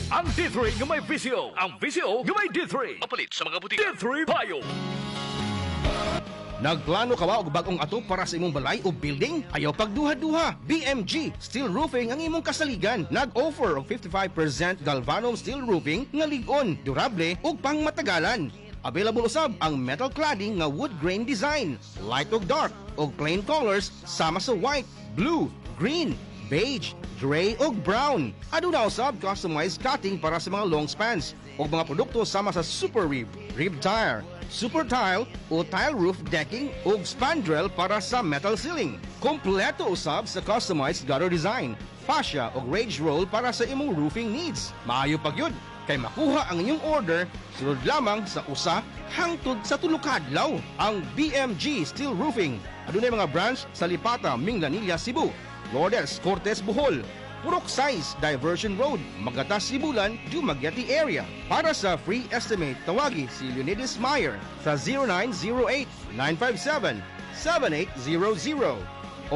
Ang D3 nga may visyo. Ang visyo nga may D3. Papalit sa mga butika. D3 Bio. Nagplano ka ba og bagong ato para sa imong balay o building? Ayaw pagduha-duha. BMG Steel Roofing ang imong kasaligan. Nag-offer og 55% galvanum steel roofing nga lig-on, durable ug pangmatagalan. Available usab ang metal cladding nga wood grain design, light ug dark ug plain colors sama sa white, blue, green, beige, gray ug brown. Aduna usab customized cutting para sa mga long spans ug mga produkto sama sa super rib, rib tire, super tile o tile roof decking ug spandrel para sa metal ceiling. Kompleto usab sa customized gutter design, fascia ug rage roll para sa imong roofing needs. Maayo pagyud kay makuha ang inyong order sulod lamang sa usa hangtod sa tulo ka adlaw. Ang BMG Steel Roofing adunay mga branch sa Lipata, Minglanilla, Cebu, Lourdes, Cortes, Bohol, Purok Size, Diversion Road, Magatas, Sibulan, Dumaguete area. Para sa free estimate, tawagi si Leonidas Meyer sa 0908-957-7800 o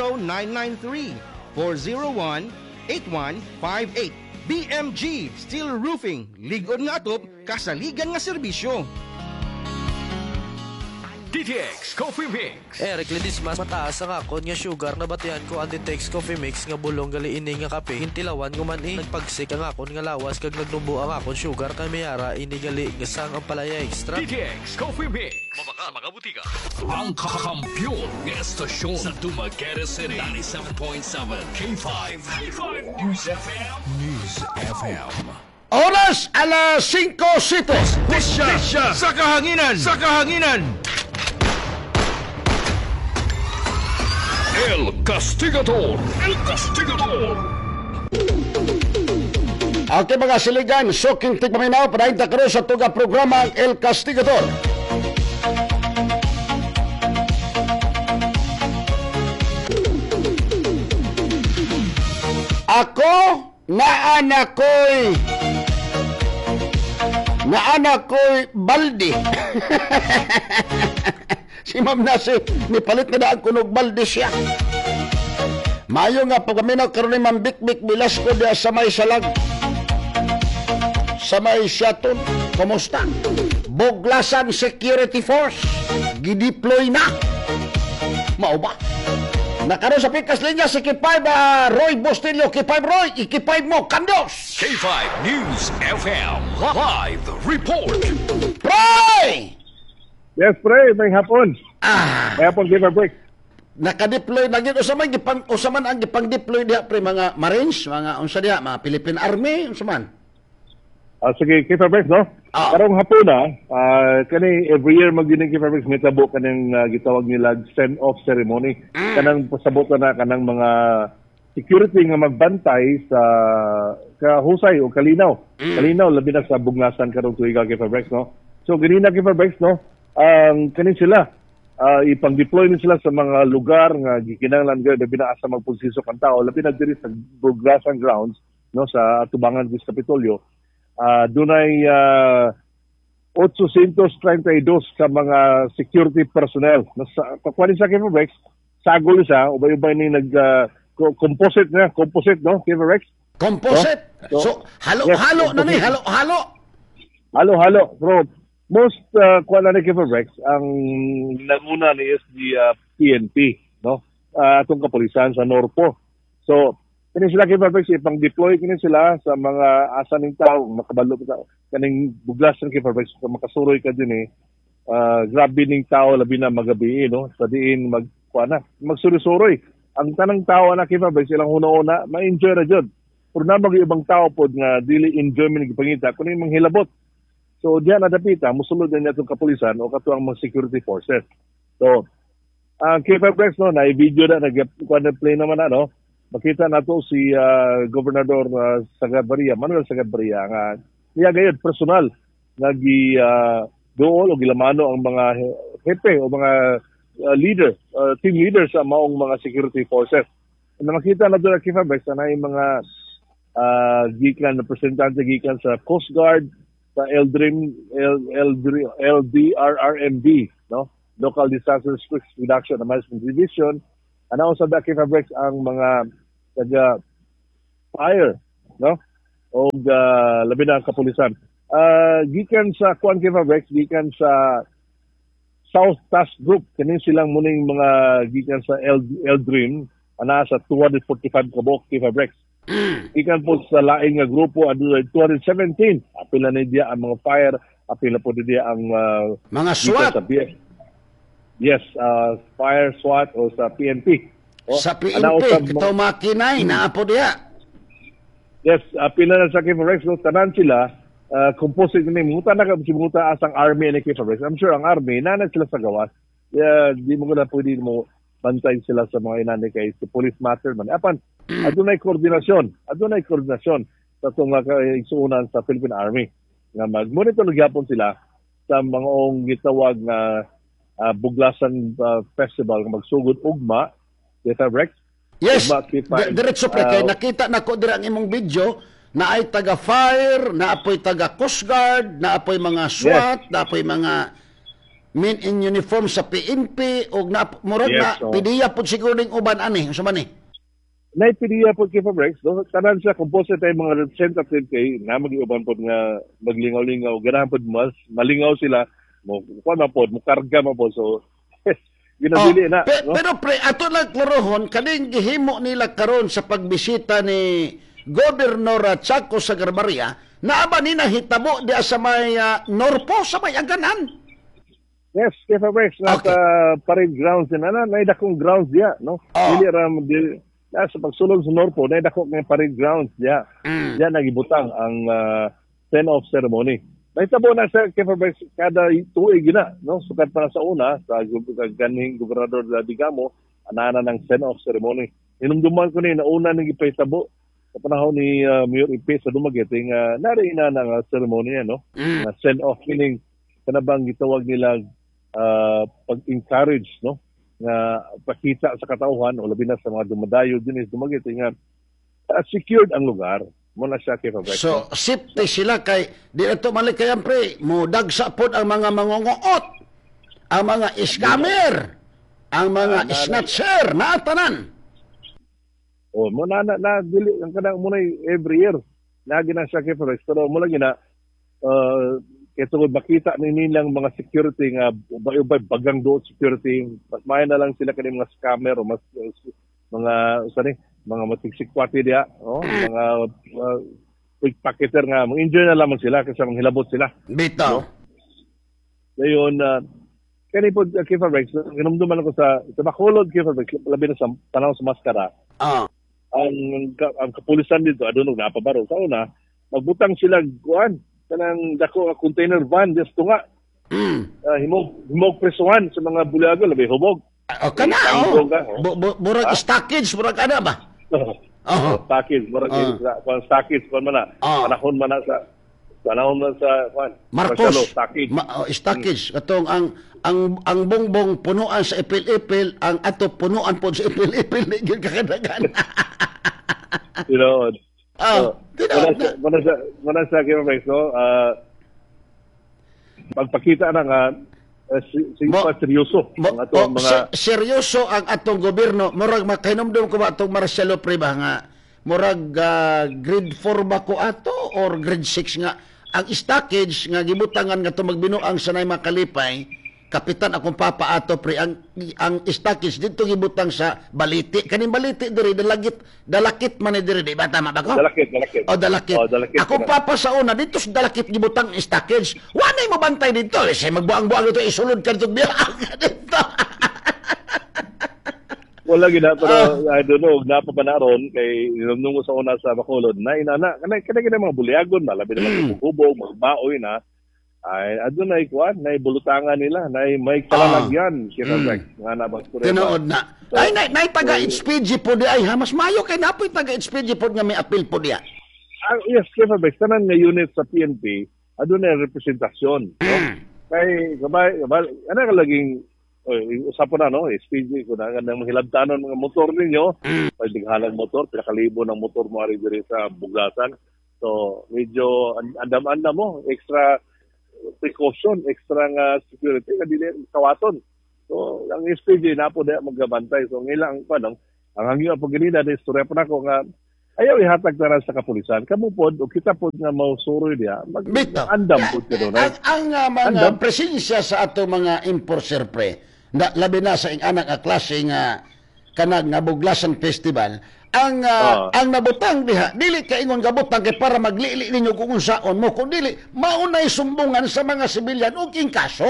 0993-401-8158. BMG Steel Roofing, ligod nga atop, kasaligan nga serbisyo. DTX Coffee Mix. Eric Lidis mas mataas ang akon nga sugar na batihan ko ang DTX Coffee Mix nga bulong gali ini nga kape. Hintilawan ko man nagpagsik ang akon nga lawas kag nagnubo ang akon sugar kay mayara ini gali nga sang ang palaya extra. DTX Coffee Mix. Mabaka mga butika. Ang kakampyon ng estasyon sa Dumaguete City. 97.7 K5. News FM. News FM. Oras alas 5:07. Disya sa kahanginan. Sa kahanginan. El Castigador. El Castigador. Okay mga siligan, suking tigpaminaw, padahinta karon sa tuga programa ang El Castigador. Ako naanak ko'y balde. Si Ma'am Nasi, nipalit na daan kunog balde siya. Mayo nga pagpaminaw karon ni Ma'am Bikbik Velasco diya sa may salag. Sa may Siaton, kumusta? Boglasan Security Force, gideploy na. Mao ba? Nakaroon sa pikas linya si K5 Roy Bustillo. K5 Roy, K5 mo, kandos! K5 News FM Live Report. Roy! Yes, pre, may hapon. May hapon, give a break. Naka-deploy na yun. Usaman ang gipang-deploy diha, pre, mga Marines, mga unsa diha, mga Philippine Army, usaman. Sige, give a break, no? Karong hapon kani every year magdinig give a break, may tabo kanang gitawag nila send-off ceremony. Kanang pasabot na kanang mga security nga magbantay sa kahusay o kalinaw. Kalinaw, labi na sa bugnasan karong tuiga give a break, no? So, ganina give a break, no? Kanin sila, ipang-deploy din sila sa mga lugar nga gikinahanglan gyud labi na asa magpursisok ang tao, labi na diri sa bugnasan grounds, no, sa Tubangan sa Kapitolyo. Dunay 832 ka mga security personnel. Pakuha sa Kiverbex, sagol siya, ubay-ubay ni composite, no, Kiverbex? Composite? So halo-halo na ni, halo-halo. Halo-halo, bro. Most kuha na ni Kiverbex, ang nanguna ni is the PNP, no? Atong kapulisan sa Norpo. So, kini sila Kiverbex, ipang-deploy kini sila sa mga asaning tao, makabalo ka, kaning buglas ng Kiverbex, makasuroy ka din grabe ning tao, labi na magabi, no? Sa diin, magsuri-suroy. Ang tanang tao na Kiverbex, ilang una-una, ma-enjoy na dyan. Pero na mag-ibang tao po nga, dili enjoyment ng pangita, kunin mga hilabot. So, diyan nadapita, musulod din itong kapulisan o katuang mga security forces. So, ang Kiverbex, no, na-video na, nag-play naman no? Makita nato si Gobernador Sagad-Barria, Manuel Sagad-Barria, nga niya gayud personal dool o gilamano ang mga hepe o mga leader, team leader sa maong mga security forces. Na makita na doon ang Kiverbex na yung mga gikan na representante gikan sa Coast Guard, sa LDRRMD, no? Local Disaster Risk Reduction and Management Division. Ano sa Kiverbex ang mga taga fire, no? o labi na ang kapulisan. Gikan sa Kuan Rex, gikan sa South Task Group, kanin silang muning mga gikan sa Dream, ana sa 245 kabok Rex. Ikan po sa laing nga grupo adunay 217. Apil na niya ang mga fire, apil na po niya ang mga SWAT. Yes, fire, SWAT o sa PNP. Sa PNP, ito makinay, naapo diya. Yes, pila na sa Rex, no, tanan sila, composite ni muta na si muta asang army ni Rex. I'm sure ang army, nanay sila sa gawas. Di mo na pwede mo bantay sila sa mga inani kay si police matter man. Apan, adunay koordinasyon sa itong isuunan sa Philippine Army. Nga mag-monitor gyapon sila sa mga ong gitawag na Buglasan Festival nga magsugod ugma Rex. Yes, diretso pre, kay nakita na ko dira ang imong video na ay taga-fire, na apoy taga-Coast Guard, na apoy mga SWAT, na apoy mga men in uniform sa PNP, o na, murag na, pidiya po siguro ng uban ani, sa man Naipidiya po kay Rex, no? Tanan siya, composite tayo mga representative kay na mag-iuban po nga maglingaw-lingaw, ganahan po mas, malingaw sila, mo karga mo po, so, ginabili na. No? Pero pre, ato lang klarohon, kaning gihimo nila karon sa pagbisita ni Gobernador Chaco sa Garbaria, naaba ni hitabo di sa may Norpo, sa may Aganan. Yes, kaya Rex, nasa parade grounds din, naidakong grounds diya, no? Sa pagsulog sa Norpo, naidakong ng parade grounds diya. Diya nagibutang ang send-off ceremony. Nahitabo na sa Rex kada tuig na, no? Sukat pa na sa una, sa ganing Gobernador Digamo, anana ng send-off ceremony. Inumduman ko ni, nauna nang ipahitabo sa panahon ni Mayor Ipe sa Dumaguete, nariin na ng ceremony, no? Na send-off, meaning, kanabang gitawag nila pag-encourage, no? Nga pakita sa katauhan o labi na sa mga dumadayo din is Dumaguete nga secured ang lugar. Muna siya kay Rex. So, safety sila kay di na ito malikayan pre, mo dagsa po ang mga mangunguot, ang mga scammer, ang mga snatcher, naatanan. Muna na dili ang kanang muna every year. Lagi na siya kay Rex. Pero mula gina, kaya tungkol makita nilang mga security nga ubay bagang doon security, mas maya na lang sila kanil mga scammer o mas mga matigsikwati diya, mga pickpocketer nga, mag-enjoy na lamang sila kasi manghilabot sila. Bitaw. Ngayon, kaya po, Kifa Rex, ginumduman ako sa Bacolod, Kifa Rex, labi na sa tanaw sa maskara. Ang kapulisan dito, adunog napabaro. Sa una, magbutang sila, kanang dako container van, just nga. Himog presuhan sa mga bulago, labi hubog. Kana, murag stockage, murag ana ba? Stockage, stockage, panahon man sa Marcos, stockage. Katong ang bongbong punuan sa ipil-ipil, ang ato punuan po sa ipil-ipil, hindi kakadagan. Mana sa Kim Rex, pagpakita na nga, seryoso ang atong mga seryoso ang atong gobyerno. Murag makahinumdum ko ba atong Marcelo Priba nga murag grade 4 ba ko ato or grade 6 nga ang stockage nga gibutangan nga to magbinuang sanay makalipay, kapitan akong papa ato pre, ang stockage dito gibutang sa Baliti. Kaning Baliti diri dalakit man diri, di ba tama ba ko? Dalakit. Akong papa sa una dito sa Dalakit gibutang stockage. Wanay mo bantay dito, say magbuang-buang ito isulod ka dito bilang dito. Wala gina, pero I don't know, napapanaron kay nung sa una sa Bacolod na inana kana mga bulyagon, malabi na magubog, magbaoy na. Ay adunay kuan nay bulutangan nila nay may kalalagyan Rex nga nabang tinuod na ay nay taga HPG po di ay mas mayo kay napoy taga HPG po nga may appeal po diya. Yes, Rex, tanan nga unit sa PNP adunay representasyon, no? Kay gabay ana ka laging usapan na, no? HPG ko na nga mahilabtanon mga motor ninyo, pagdighalang motor, pinakalibo ng motor mo ari diri sa Buglasan, so medyo andam-andam mo extra precaution, extra nga security nga dili kawaton. So ang SPG na po diya magabantay. So ngilang ang hangyo pag ganina na istorya pa nako nga ayaw ihatag na sa kapulisan. Kamu pod o kita pod nga mausuroy diya. Bitaw. Andam pod ka doon. Ang mga presensya sa ato mga enforcer pre, labi na sa anak nga klase nga kanag nga Buglasan Festival, ang nabutang diha, dili ka ingon gabutang kay para maglili ninyo kung unsaon mo, kung dili maunay sumbungan sa mga sibilyan ug kaso.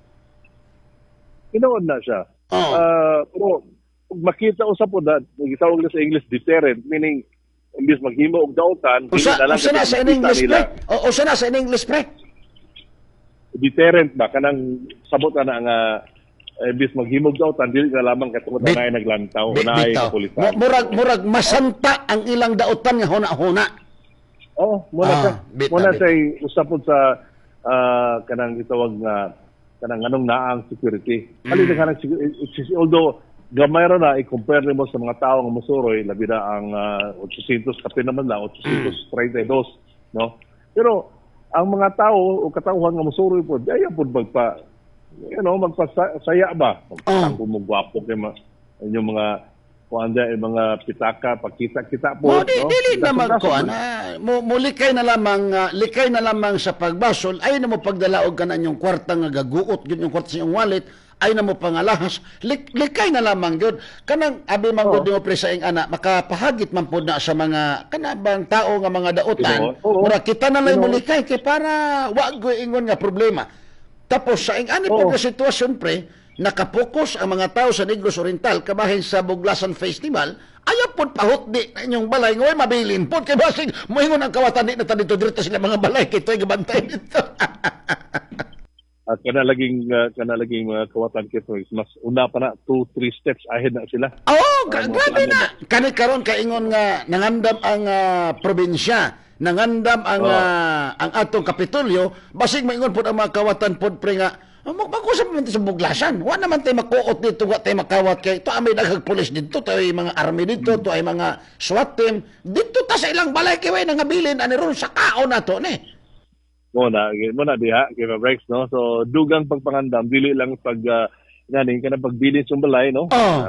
Inoon na siya. Pero makita usap po na, gitawag na sa English deterrent, meaning imbis maghimo og daotan, Usa na sa English pre? Usa na sa English pre? Deterrent ba kanang sabot na nga imbis maghimo og daotan dili na lamang katungod na naglantaw na ay kapulisan. Murag masanta ang ilang daotan nga huna-huna. Muna sa usap po sa kanang gitawag nga kanang anong naang security. Halin kanang although gamay ra na i-compare mo sa mga tao nga musuroy, labi na ang 800 kape naman lang, 832, no? Pero ang mga tao o katauhan nga musuroy po, ayaw po magpasaya ba? Magpasangko mo gwapo kay inyong mga kuanda mga pitaka, pagkita-kita po. Dili na magkuan. Likay na lamang sa pagbasol, ay na mo pagdalaog ka na inyong kwarta nga gaguot, yun yung kwarta sa inyong wallet, ay na mo pangalahas, likay na lamang yun. Kanang abi man gud mo pre sa ing ana, makapahagit man pod na sa mga kanabang tao nga mga daotan. Mura kita na lang mo likay kay para wa gyud ingon nga problema. Tapos sa ing ani pod nga sitwasyon pre, nakapokus ang mga tao sa Negros Oriental kabahin sa Buglasan Festival, ayaw pod pahutdi na inyong balay ngoy mabilin pod kay basig moingon ang kawatan di na dito sila mga balay kay toy gabantay dito. At kana laging kawatan kito mas una pa na 2-3 steps ahead na sila. Grabe na. Kani karon kaingon nga nangandam ang probinsya, nangandam ang atong kapitolyo, basig maingon pod ang mga kawatan pod pre nga magkusap naman sa Buglasan. Wa naman tayo makuot dito, wa tayo makawat kay ito ay daghang pulis dito, ito ay mga army dito, ito ay mga SWAT team. Dito ta sa ilang balay kay way nangabilin ani ron sa kaon nato ni. Muna diha kay Rex, no. So dugang pagpangandam dili lang pag ganing kana pagbilin sa balay, no.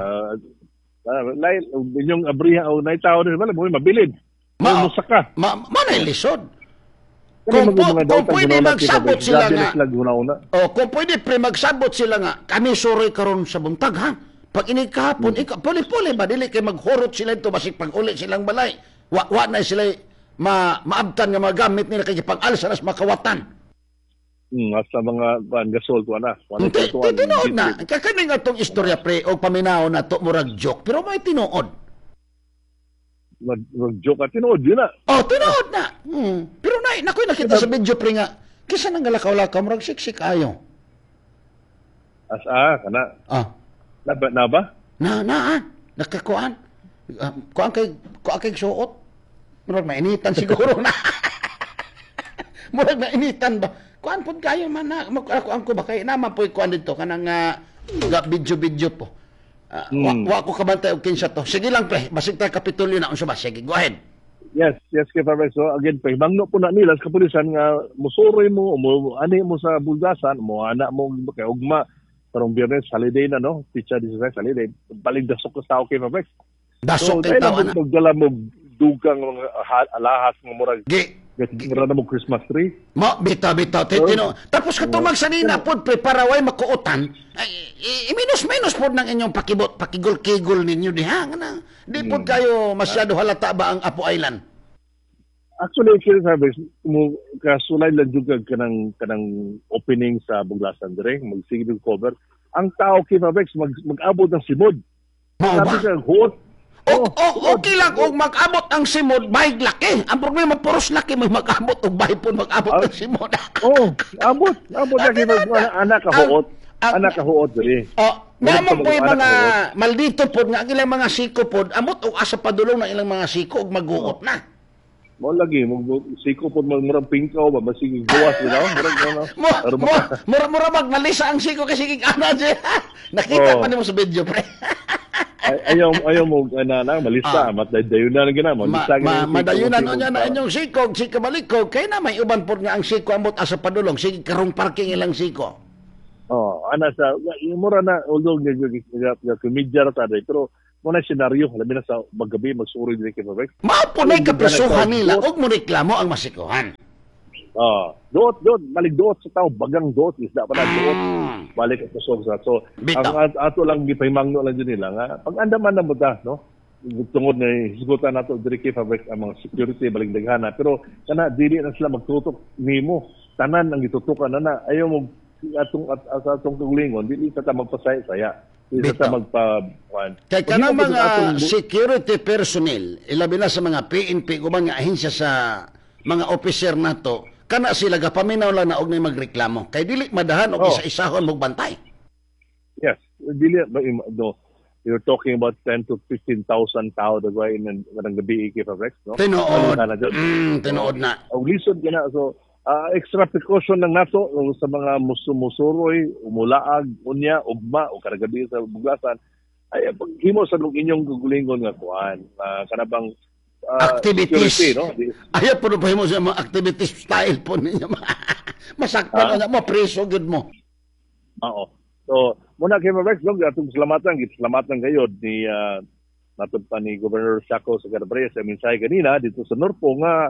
Inyong abriha o nay tao din wala mo mabilin. Musaka. Manay lisod. Kung pwede magsabot sila nga, kung pwede magsabot sila nga, kami suroy karon sa buntag, ha? Pag inikahapon, puli-puli ba, dili kay maghurot sila ito, basig pag-uli silang balay. Wa na sila maabtan nga magamit nila kay pag-alsa nas makawatan. Sa mga gasol to na. Tinuod na. Kakaning atong istorya pre, o paminaw na to, murag joke, pero may tinuod. Mag-joke at tinood yun na. Tinood na. Pero nakoy nakita sa video pre nga, kisa nang galakaw-lakaw, murag siksik ayo. Kana? Na ba? Nakakuan. Kuan kay suot. Murag mainitan siguro na. Murag mainitan ba? Kuan pud kayo man na. Kuan ko ba kay naman po kuan dito kanang video po. Wa ko kabantay og kinsa to. Sige lang pre, basig ta kapitulyo na unsa ba? Sige, go ahead. Yes, Kay Fabrice. So again, pre, bangno po na nila sa kapulisan nga musuroy mo, ani mo sa Buglasan, mo ana mo kay ugma karong Biyernes holiday na, no? Pizza 16 holiday. Balik dasok sa tao kay Fabrice. Dasok kay tao na. Magdala mo dugang mga alahas ng murag. Mura na mo Christmas tree. Bitaw. Tapos katumag sa nina pod pre para way makuotan. Minus pod ng inyong pakigol-kigol ninyo diha nga. Di pod kayo masyado halata ba ang Apo Island? Actually, Kay Fabrice, kasulay lang juga kanang opening sa Buglasan dire, magsige ng cover. Ang tao Kay Fabrice mag-abot ng simod. Sabi ka hot. Okay lang kung mag-abot ang simod, mahig laki. Ang problema, puros laki may mag-abot o bahay po mag-abot ang simod. Abot laki. Anak kahuot dali. Naman po yung mga maldito po, nga ilang mga siko po, amot o asa padulong ng ilang mga siko o mag-uot na. Mo lagi, siko po murang pingkaw ba, masigig buwas nila. Mura magmalisa ang siko kasi ana siya. Nakita pa niyo sa video, pre. Ayaw mo malista, matdayunan gina mo. Madayunan onya na inyong sikog, sika balikog, kay na may uban pod nga ang siko amot asa padulong, sige karong parking ilang siko. Ana sa mura na although nga komedya ta pero muna senaryo, labi na sa maggabi, magsuri din kay Fairfax. Mapunay kaprisuhan nila, og mo reklamo ang masikuhan. Doot, maligdoot sa tao, bagang doot, isda pa na doot, balik at kusog sa. So, Bitaw. ang ato lang gipahimangno lang din nila, nga, pag andaman na mo ta, no? Tungod na hisgutan nato diri kay Fairfax ang mga security baling daghana, pero kana dili na sila magtutok nimo, tanan ang gitutukan na ayaw mo atong kagulingon, dili sa ta magpasaya-saya. Dili sa ta Bitaw. magpa-kuan. Kay kanang mga security personnel, ilabi na sa mga PNP, guman nga ahensya sa mga officer nato, kana sila gapaminaw lang na og may magreklamo. Kay dili madahan og isa-isahon mog bantay. Yes, dili no. You're talking about 10 to 15,000 tao na gawin ng gabi kay Fairfax, no? Tinuod. Ano Tinuod na. Ang lisod ka na. So, extra precaution lang nato sa mga musumusuroy, umulaag, unya, ugma, o karagabi sa buglasan. Ay, paghimo sa inyong gugulingon nga kuhan. Kanabang Activities. security, no? Ayaw po pa mo sa mga activities style po ninyo. Masaktan na mo, preso good mo. Oo. So, muna kay Fairfax, atong salamatan kayo ni natod pa ni Governor Shaco sa Calabaria sa mensahe kanina dito sa Norpo nga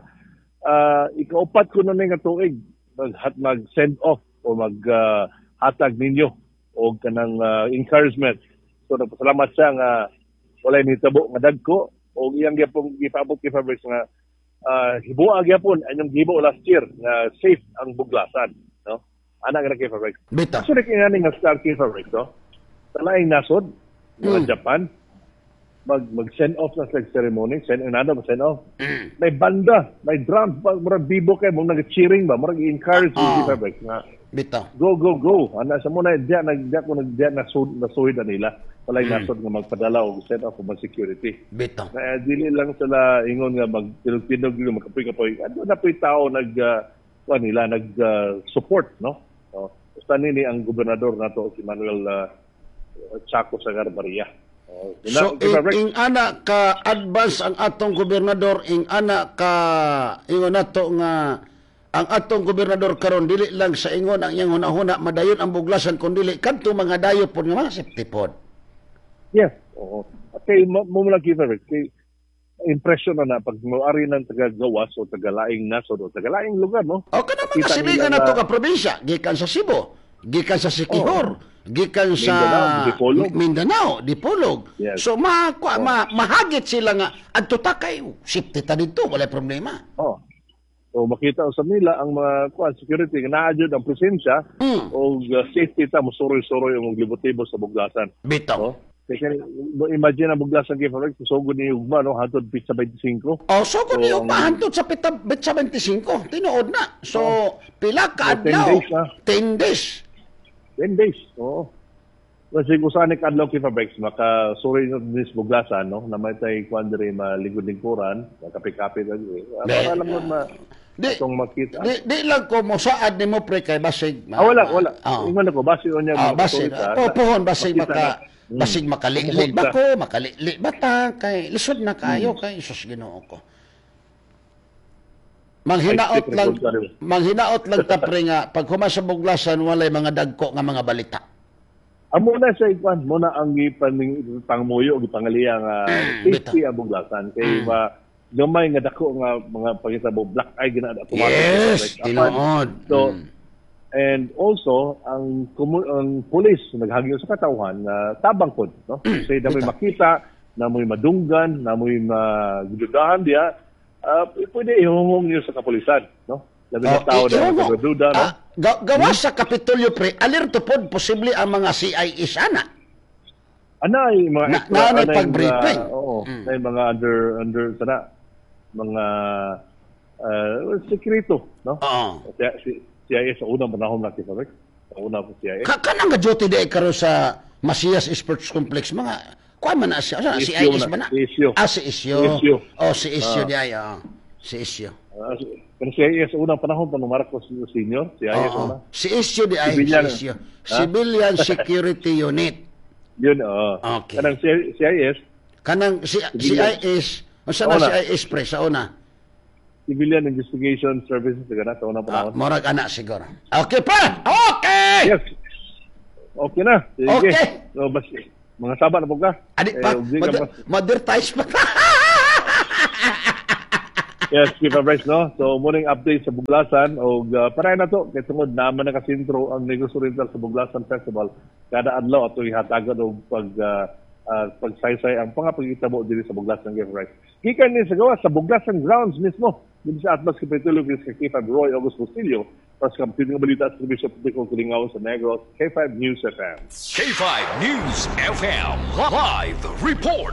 ikaupat ko na nga tuig mag-send off o mag-hatag ninyo o kanang encouragement. So, nagpasalamat siya nga walay nitabo nga dagko o iyang gyapon gipaabot kay Fairfax nga hibuag gyapon anyong gibo last year nga safe ang buglasan, no? Ana nga kay Fairfax. Bita. So, kaya nga nga start kay Fairfax, no? Sa laing nasod, mga Japan, mag-send off na sa ceremony, send off. May banda, may drums, murag bibo kayo, murag nag-cheering ba, murag i-encourage kay Fairfax nga, Bita. go. Ana sa muna, diya nasuhid na nila. Sa laing nasod nga magpadala o send off ng security. Bita. Kaya dili lang sila ingon nga magtinog-tinog, makapoy-kapoy. Ano na po yung tao nag-support, no? Basta nini ang gobernador nato si Manuel Chaco sa Garbaria. So, ing ana ka advance ang atong gobernador, ing ana ka ingon nato nga ang atong gobernador karon dili lang sa ingon ang iyang hunahuna madayon ang buglasan kun dili kadto mga dayo pod nga mga safety pod. Yes. Oo. Okay, mo lang Fairfax. Kay impression na pag moari ng taga-gawas o taga-laing nasod o taga-laing lugar, no? O kana mga silingan nato ka probinsya, gikan sa Cebu, gikan sa Siquijor, gikan sa Mindanao, Dipolog. Yes. So mahagit sila nga adto ta kay safety ta dito, wala problema. Oh. So makita sa nila ang mga security nga naadyo ang presensya o safety ta musuroy-suroy ang libo-tibo sa buglasan. Bitaw. No? Kaya imagine ang buglasan kay Fairfax, sugod ni Ugma, no? Hantod pizza 25. Oh, so kung yung mahantod sa pita 25, tinuod na. So, pila ka adlaw? 10 days. 10 days, oo. Kasi kung saan adlaw kay Fairfax, makasuri na this buglasan, no? Na may tayo kuandari maligod-lingkuran, makapi-kapi. Alam mo itong makita. Di lang ko mo saad ni mo pre kay basig. Wala. Ingon ako, basig o niya. Basig. Pohon, basig makalilit ba ko, makalilit ba ta, kay lisod na kayo, kay Isus Ginoo ko. Manghinaot lang ta pre nga, pag humasa buglasan, walay mga dagko nga mga balita. Amo na sa ikwan, muna ang pangmuyo, gipangaliya nga safety ang buglasan. Kay gamay nga dako nga mga pagkitabo, black eye ginada. Yes, tinuod. So, and also, ang police naghagyo sa katawhan na tabang pod, no? Kasi na may makita, na may madunggan, na may magududahan diya, pwede ihungong niyo sa kapulisan, no? Labi na tao na nagduda, no? Gawas sa Kapitolyo pre, alerto pod posible ang mga CIS ana. Anay mga pag-briefing. Oo, may mga under sana mga sekreto, no? Oo. CIS sa unang panahon na Fairfax. Sa unang CIS. Kanang ga duty day karon sa Masias Sports Complex mga kuan man na siya, CIS man na. Si Isyo. Si Isyo diay. Si Isyo. Pero CIS sa unang panahon pa Marcos Senior, CIS una. Si Isyo diay, si Isyo. Civilian Security Unit. Yun, Okay. Kanang CIS. Kanang CIS, unsa na CIS pre sa una? Civilian Investigation Services sa unang panahon. Morag ana siguro. Okay pa. Okay. Yes. Okay na. Sige. Okay. So, Mga sabat na po ka. Adi pa, ug di ka ma-advertise pa. Yes, Kepa Brex, no? So, morning update sa Buglasan. O paray na to, kay tungod naman nakasintro ang Negros Oriental sa Buglasan Festival. Kada adlaw ato ihatagan o pagsaysay ang pangapagitabo diri sa Buglasan, Kepa Brex. Gikan ni sa gawa sa Buglasan Grounds mismo. Dito sa Atlas Kapitulo kay K5 Roy August Bustillo. Para sa kampiyon ng balita at servisyo publikong Kulingaw sa Negros, K5 News FM. K5 News FM Live Report.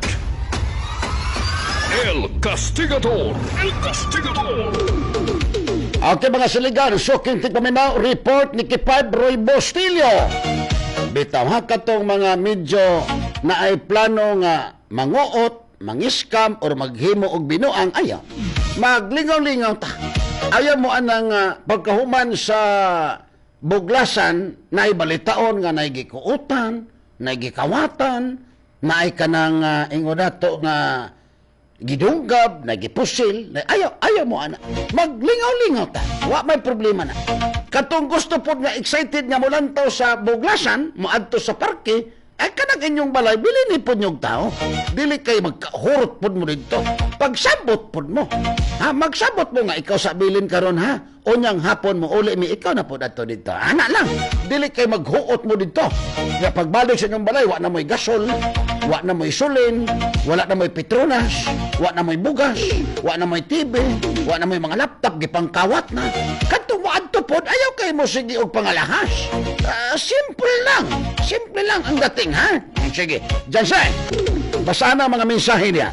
El Castigador. El Castigador. Okay mga siligan, Suking Tigpaminaw, report ni K5 Roy Bustillo. Bitaw ha katong mga medyo na ay plano nga manguot, mangiskam or maghimo og binuang ayaw. Maglingaw-lingaw ta. Ayaw mo anang pagkahuman sa Buglasan na ibalitaon nga naigikuutan, naigikawatan, na ay kanang ingon nato nga gidunggab, nagipusil, ayaw mo ana. Maglingaw-lingaw ta. Wa may problema na. Katong gusto po nga excited nga mulantaw sa Buglasan, moadto sa parke, ay kanang inyong balay, bilin po niyong tao. Dili kay magkahurot po mo dito. Pagsabot po mo. Ha, magsabot mo nga ikaw sa bilin karon ha. Unyang hapon mo, uli mi, ikaw na po dito dito. Ana lang. Dili kay maghuot mo dito. Nga pagbalik sa inyong balay, wa na mo'y gasol, wa na mo'y sulin, wala na mo'y Petronas, wa na mo'y bugas, wa na mo'y TV, wa na mo'y mga laptop, gipangkawat na. Katong waadto po, ayaw kay mo sige og pangalahas. Simple lang. Simple lang ang dating, ha? Sige. Jansen, basahan ang mga mensahe niya.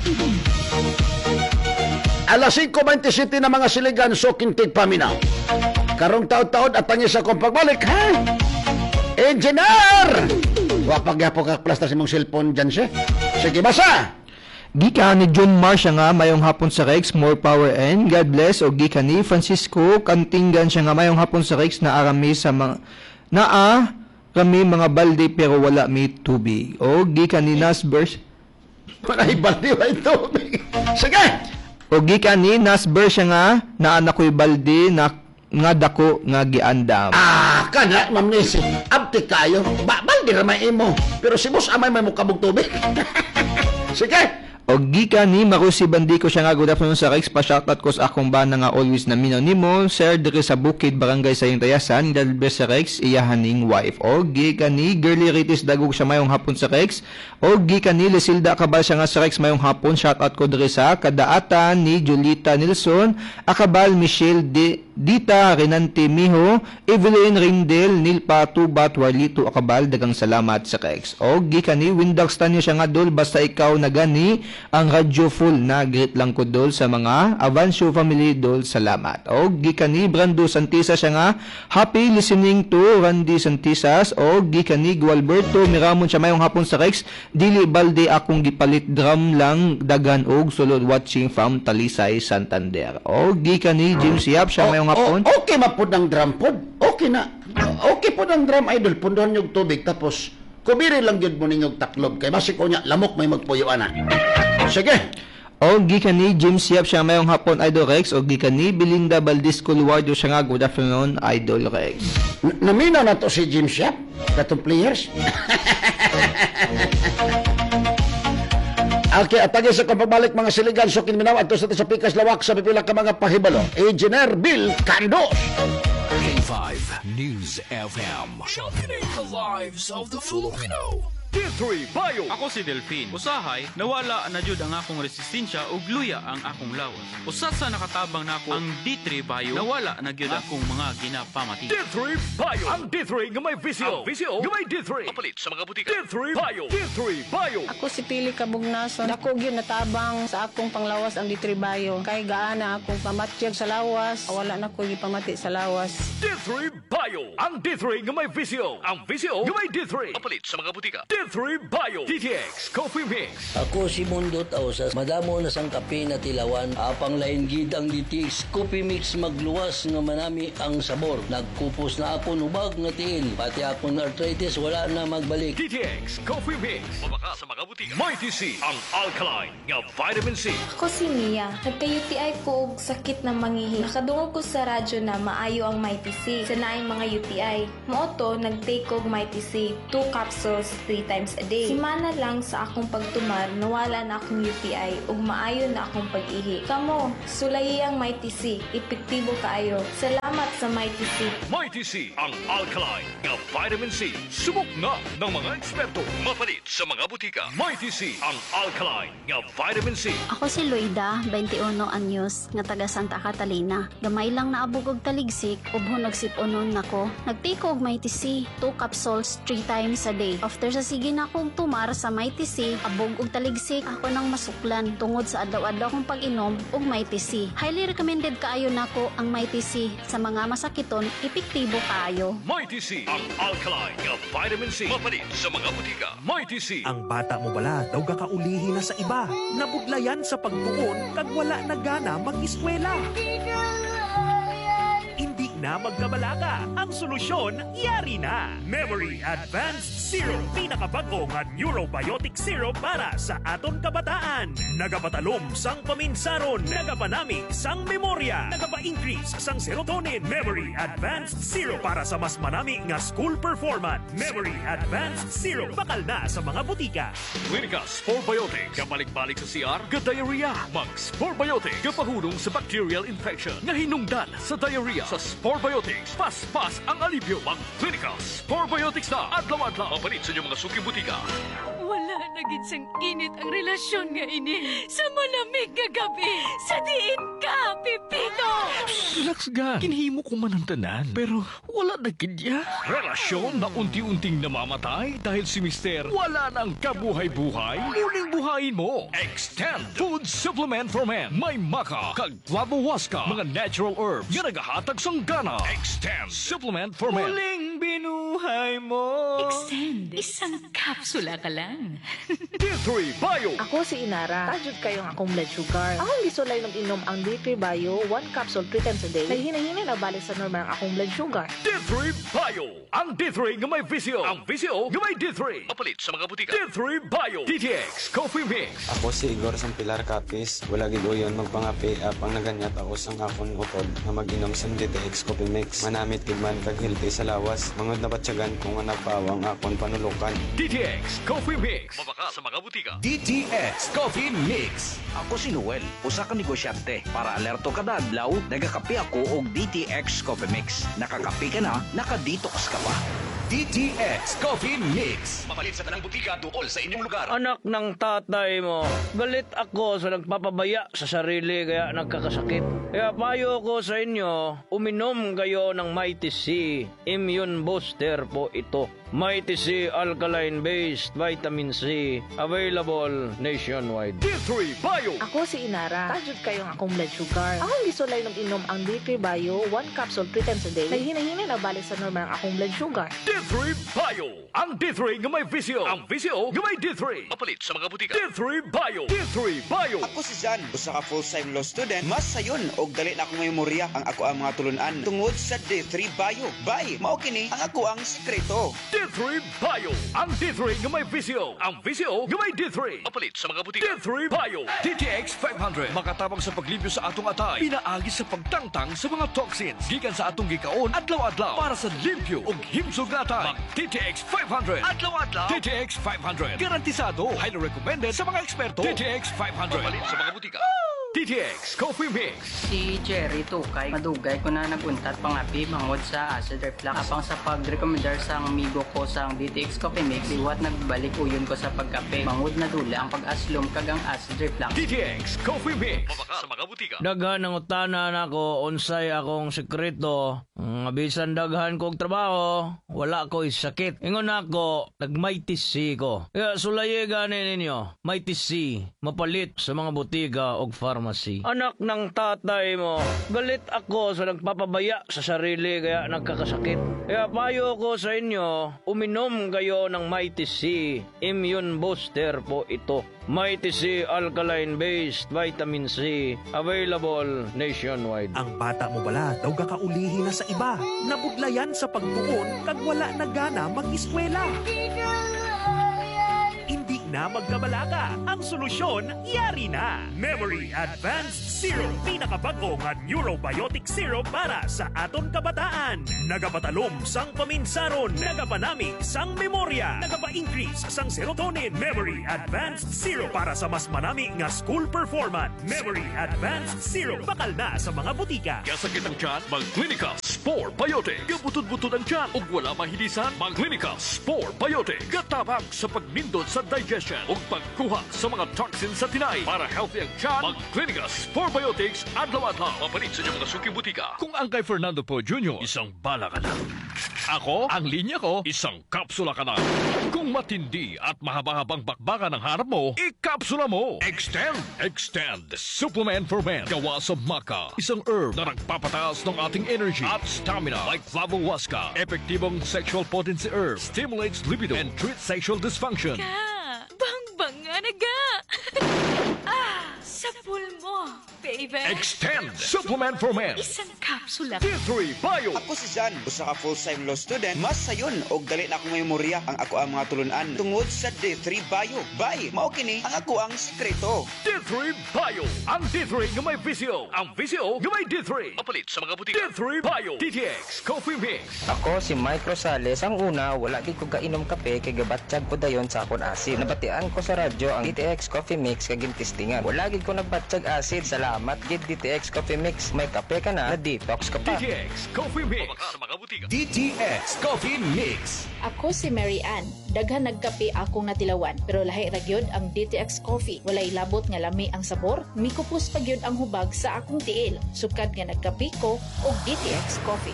Alas 5:27 na mga siligan, Suking Tigpaminaw. Karong taod-taod at tangis akong pagbalik, ha? Engineer! Wapagyapo ka plastas imong cellphone, Jansen. Sige, basa! Gika ni John Marcia nga mayong hapon sa Rex, more power and God bless. O gika ni Francisco Kantingan siya nga mayong hapon sa Rex na arami sa mga kami mga balde pero wala may tubig. O gika ni Nasbers. Maray balde wala tubig. Sige! O gika ni Nasbers siya nga na anak ko'y balde na nga dako nga giandam. Kana, Ma'am Nisi. Abti kayo. Balde ramay imo. Pero si Boss Amay may mukabog tubig. Sige! O gika ni Marusi Bandico siya nga good afternoon sa Rex, pa-shoutout ko sa akong bana nga always na minaw nimo, sir, diri sa Bukid, Barangay sa Tayasan, dalbe sa Rex, iyahaning wife. O gika ni Girly Ritis Dagog siya mayong hapon sa Rex. O gika ni Lisilda Akabal siya nga sa Rex mayong hapon, shoutout ko diri sa Kadaatan ni Julita Nilson, Akabal Michelle Dita Renante Miho, Evelyn Rindel, Nilpa Tubat, Warlito Akabal, dagang salamat sa Rex. O gika ni Windows Tanyo siya nga dol, basta ikaw na gani ang radyo full na greet lang ko dol sa mga Avancio family dol, salamat. O gika ni Brando Santisa siya nga happy listening to Randy Santisas. O gika ni Gualberto Miramon siya mayong hapon sa Rex, dili balde akong gipalit drum lang dagan og sulod watching from Talisay, Santander. O gika ni James Yap siya mayong hapon. Okay mapod ng drum pod. Okay na. Okay po ng drum, idol. Pundohan yung tubig tapos kubiri lang yun mo ninyong taklob. Kay basi ko niya, lamok may magpuyuan na. Sige. O gika ni James Yap siya mayong hapon, Idol Rex. O gika ni Belinda Valdez Colwardo siya nga good afternoon, Idol Rex. Naminaw na to si James Yap? Katong players? Okay, at tagay sa pagbalik mga siligan, Suking Minaw, at sa Pikas Lawak sa pipila ka mga pahibalo. Engineer Bill Candos. K5 News FM. Championing the lives of the Filipino. D3 Bio. Ako si Delphine. Usahay, nawala na jud ang akong resistensya ug luya ang akong lawas. Usa sa nakatabang nako ang D3 Bio, nawala na gyud akong mga ginapamati. D3 Bio. Ang D3 nga may visio. Ang visio nga may D3. Kapalit sa mga butika. D3 Bio. D3 Bio. Ako si Pili Kabugnason. Dako gyud natabang sa akong panglawas ang D3 Bio. Kay gaana akong pamatyag sa lawas, wala na ko gipamati sa lawas. D3 Bio. Ang D3 nga may visio. Ang visio nga may D3. Kapalit sa mga butika. D3 Bio. DTX Coffee Mix. Ako si Mundo Tausas. Madamo na sang kape na tilawan. Apang lain gid ang DTX Coffee Mix magluwas nga manami ang sabor. Nagkupos na ako nubag nga tiil. Pati akong arthritis wala na magbalik. DTX Coffee Mix. Mabaka sa mga butika. Mighty C. Ang alkaline nga vitamin C. Ako si Mia. Nagka-UTI ko og sakit na mangihi. Nakadungog ko sa radyo na maayo ang Mighty C. Sa naay mga UTI. Mooto, nag-take og Mighty C. 2 capsules 3 times a day. Simana lang sa akong pagtumar, nawala na akong UTI ug maayo na akong pag-ihi. Kamo, sulayang Mighty C, epektibo kaayo. Salamat sa Mighty C. Mighty C, ang alkaline nga vitamin C. Subok na ng mga eksperto. Mapalit sa mga butika. Mighty C, ang alkaline nga vitamin C. Ako si Loida, 21 anyos, nga taga Santa Catalina. Gamay lang naabog og taligsik, ubho nagsiponon nako. Nagtake og Mighty C, 2 capsules 3 times a day. After sa sige na akong tumar sa Mighty C, abog og taligsik, ako nang masuklan tungod sa adlaw-adlaw kong pag-inom og Mighty C. Highly recommended kaayo nako ang Mighty C sa mga masakiton, epektibo kaayo. Mighty C, ang alkaline nga vitamin C. Mapalit sa mga butika. Mighty C. Ang bata mo bala daw gakaulihi na sa iba. Nabudlayan sa pagtuon kag wala na gana mag-eskwela. Hindi na magkabalaka. Ang solusyon, yari na. Memory Advanced Syrup. Pinakabago nga neurobiotic syrup para sa aton kabataan. Nagapatalom sang paminsaron. Nagapanami sang memorya. Nagapa-increase sang serotonin. Memory Advanced Syrup para sa mas manami nga school performance. Memory Advanced Syrup. Bakal na sa mga butika. Clinica Sporbiotic. Kabalik-balik sa CR, ka-diarrhea. Mag-Sporbiotic. Kapahulong sa bacterial infection. Nga hinungdan sa diarrhea. Sa Sporbiotics, pas-pas ang alibyo. Mag-Clinica Sporbiotics na. Adlaw-adlaw. Mapalit sa inyong mga suking butika. Wala na gid sang init ang relasyon nga ini sa malamig nga gabi. Sa diin ka, Pipito! Relax ga. Kinhimo ko man ang tanan. Pero wala na kidya. Relasyon na unti-unting namamatay dahil si Mister wala nang kabuhay-buhay. Muling buhayin mo. Extend Food Supplement for Men. May maka, kag guabawaska, mga natural herbs nga nagahatag sang gana. Extend Supplement for Men. Muling binuhay mo. Extend. Isang kapsula ka lang. D3 Bio. Ako si Inara. Tajud kayong akong blood sugar. Akong gisulay ng inom ang D3 Bio, 1 capsule 3 times a day. Naghinahina na balik sa normal ang akong blood sugar. D3 Bio. Ang D3 nga may visio. Ang visio nga may D3. Mapalit sa mga butika. D3 Bio. DTX Coffee Mix. Ako si Igor sang Pilar Capis. Wala gid uyon magpangapi apang naganyat ako sang akon utod nga mag-inom sang DTX Coffee Mix. Manamit gid man kag healthy sa lawas. Mangod na batyagan kung nga napawang akon panulukan. DTX Coffee Mix. Mabaka sa mga butika. DTX Coffee Mix. Ako si Noel, usa ka negosyante. Para alerto kada adlaw, nagakape ako og DTX Coffee Mix. Nakakape ka na, nakadetox ka pa. DTX Coffee Mix. Mapalit sa tanang butika duol sa inyong lugar. Anak ng tatay mo, galit ako sa nagpapabaya sa sarili kaya nagkakasakit. Kaya payo ko sa inyo, uminom kayo ng Mighty C. Immune Booster po ito. Mighty C Alkaline-based Vitamin C. Available nationwide. D3 Bio. Ako si Inara. Tajud kayong akong blood sugar. Akong gisulay ng inom ang D3 Bio, 1 capsule 3 times a day. Naghinahina na balik sa normal ang akong blood sugar. D3 Bio. Ang D3 nga may visio. Ang visio nga may D3. Mapalit sa mga butika. D3 Bio. D3 Bio. Ako si Jan, usa ka full-time law student. Mas sayon og dali na akong memorya ang ako ang mga tulunan tungod sa D3 Bio. Bye, mao kini ang ako ang sekreto. D3 Bio. Ang D3 nga may visio. Ang visio nga may D3. Mapalit sa mga butika. D3 Bio. DTX 500. Makatabang sa paglibyo sa atong atay. Pinaagi sa pagtangtang sa mga toxins. Gikan sa atong gikaon adlaw-adlaw para sa limpyo ug himsog na atay. Mag DTX 500. Adlaw-adlaw. DTX 500. Garantisado. Highly recommended sa mga eksperto. DTX 500. Mapalit sa mga butika. DTX Coffee Mix. Si Jerry Tukay, madugay ko na naguntat pangapi mangod sa acid reflux. Apang sa pag-recommendar sa amigo ko sa DTX Coffee Mix, liwat nagbalik uyon ko sa pagkape. Mangod na dula ang pag-aslom kagang acid reflux. DTX Coffee Mix. Mabaka sa mga butika. Daghan ang utanan ako, unsay akong sekreto. Bisan daghan kong trabaho, wala ko sakit. Ingon ako, nag-Mighty C ko. Kaya sulaye ganin ninyo, Mighty C, mapalit sa mga butika o pharmacy. Anak ng tatay mo, galit ako sa nagpapabaya sa sarili kaya nagkakasakit. Kaya payo ko sa inyo, uminom kayo ng Mighty C. Immune Booster po ito. Mighty C Alkaline-based Vitamin C. Available nationwide. Ang bata mo bala daw gakaulihi na sa iba. Nabudlayan sa pagtuon kag wala na gana mag-eskwela. Hindi na magkabalaka. Ang solusyon, yari na. Memory Advanced Syrup. Pinakabago nga neurobiotic syrup para sa aton kabataan. Nagapatalom sang paminsaron, nagapanami sang memorya, nagapa-increase sang serotonin, Memory Advanced Zero para sa mas manami nga school performance. Memory Advanced Zero, bakal na sa mga butika. Kasakit ang tiyan, mag-Clinica Spore Biotic. Gabutod-butod ang tiyan ug wala mahilisan, mag-Clinica Spore Biotic. Gatabang sa pagnindot sa digestion ug pagkuha sa mga toxins sa tinay. Para healthy ang tiyan, mag-Clinica Spore Biotics adlaw-adlaw. Mapalit sa mga suki butika. Kung ang kay Fernando Po Jr., isang bala ka na. Ako, ang linya ko, isang kapsula ka na. Kung matindi at mahaba-habang bakbakan ang harap mo, ikapsula mo. Extend Supplement for Men. Gawa sa maca, isang herb na nagpapataas ng ating energy at stamina like Flavohuasca. Epektibong sexual potency herb, stimulates libido and treats sexual dysfunction. Bang nga naga! Sa pool mo, baby. Extend Supplement for Men. Isang kapsula. D3 Bio. Ako si Jan, usa ka full-time law student. Mas sayon og dali na akong memorya ang ako ang mga tulunan tungod sa D3 Bio. Bay, mao kini ang ako ang sekreto. D3 Bio. Ang D3 nga may visyo. Ang visyo nga may D3. Mapalit sa mga butika. D3 Bio. DTX Coffee Mix. Ako si Mike Rosales. Ang una, wala di ko kainom kape kay gabatsyag ko dayon sa akon asid. Nabatian ko sa radyo ang DTX Coffee Mix kay gintistingan. Wala gid ko nagbatsyag asid. Salamat gid DTX Coffee Mix. May kape ka na detox ka pa. DTX Coffee Mix. Sa mga butika. DTX Coffee Mix. Ako si Mary Ann. Daghan nagkape akong natilawan, pero lahi ra gyud ang DTX Coffee. Walay labot nga lami ang sabor, mikupos pa gyud ang hubag sa akong tiil. Sukad nga nagkape ko og DTX Coffee.